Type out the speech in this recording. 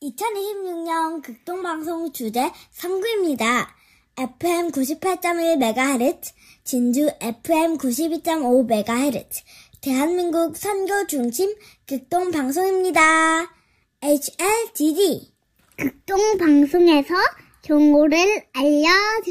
2026년 극동방송 주제 3구입니다. FM 98.1MHz, 진주 FM 92.5MHz, 대한민국 선교 중심 극동방송입니다. HLDD 극동방송에서 정보를 알려주세요.